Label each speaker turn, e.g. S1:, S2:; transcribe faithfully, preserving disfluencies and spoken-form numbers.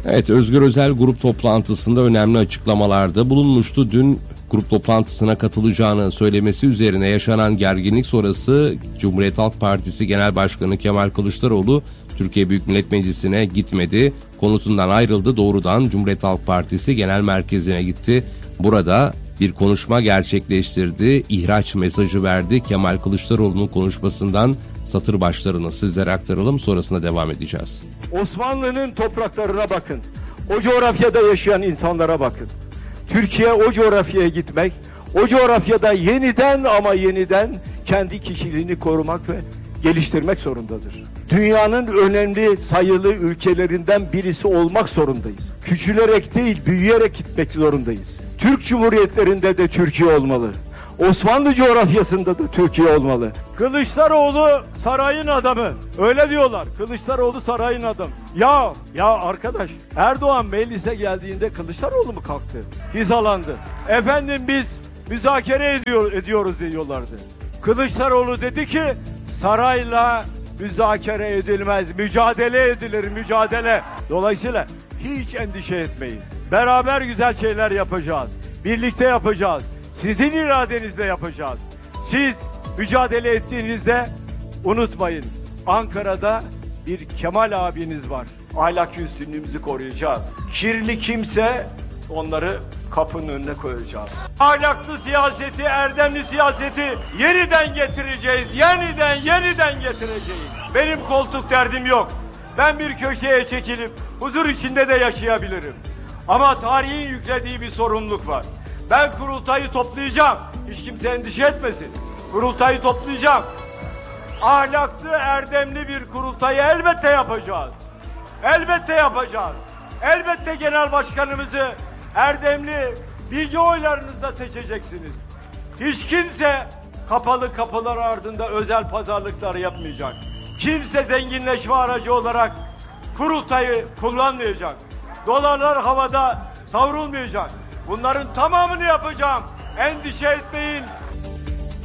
S1: Evet, Özgür Özel grup toplantısında önemli açıklamalarda bulunmuştu. Dün grup toplantısına katılacağını söylemesi üzerine yaşanan gerginlik sonrası Cumhuriyet Halk Partisi Genel Başkanı Kemal Kılıçdaroğlu Türkiye Büyük Millet Meclisi'ne gitmedi. Konutundan ayrıldı, doğrudan Cumhuriyet Halk Partisi Genel Merkezi'ne gitti. Burada bir konuşma gerçekleştirdi, ihraç mesajı verdi. Kemal Kılıçdaroğlu'nun konuşmasından satır başlarını sizlere aktaralım, sonrasında devam edeceğiz.
S2: Osmanlı'nın topraklarına bakın, o coğrafyada yaşayan insanlara bakın. Türkiye o coğrafyaya gitmek, o coğrafyada yeniden ama yeniden kendi kişiliğini korumak ve geliştirmek zorundadır. Dünyanın önemli sayılı ülkelerinden birisi olmak zorundayız. Küçülerek değil, büyüyerek gitmek zorundayız. Türk Cumhuriyetlerinde de Türkiye olmalı. Osmanlı coğrafyasında da Türkiye olmalı. Kılıçdaroğlu sarayın adamı. Öyle diyorlar. Kılıçdaroğlu sarayın adamı. Ya, ya arkadaş, Erdoğan meclise geldiğinde Kılıçdaroğlu mu kalktı? Hizalandı. Efendim biz müzakere ediyor, ediyoruz diyorlardı. Kılıçdaroğlu dedi ki sarayla müzakere edilmez, mücadele edilir, mücadele. Dolayısıyla hiç endişe etmeyin. Beraber güzel şeyler yapacağız. Birlikte yapacağız. Sizin iradenizle yapacağız. Siz mücadele ettiğinizde unutmayın, Ankara'da bir Kemal abiniz var. Ahlaki üstünlüğümüzü koruyacağız. Kirli kimse onları kapının önüne koyacağız. Ahlaklı siyaseti, erdemli siyaseti yeniden getireceğiz. Yeniden, yeniden getireceğiz. Benim koltuk derdim yok. Ben bir köşeye çekilip huzur içinde de yaşayabilirim. Ama tarihin yüklediği bir sorumluluk var. Ben kurultayı toplayacağım. Hiç kimse endişe etmesin. Kurultayı toplayacağım. Ahlaklı, erdemli bir kurultayı elbette yapacağız. Elbette yapacağız. Elbette genel başkanımızı erdemli, bilgi oylarınızla seçeceksiniz. Hiç kimse kapalı kapılar ardında özel pazarlıklar yapmayacak. Kimse zenginleşme aracı olarak kurultayı kullanmayacak. Dolarlar havada savrulmayacak. Bunların tamamını yapacağım. Endişe etmeyin.